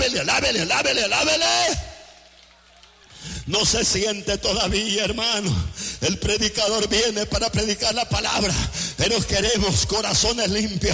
alábele. No se siente todavía, hermano. El predicador viene para predicar la palabra, pero queremos corazones limpios.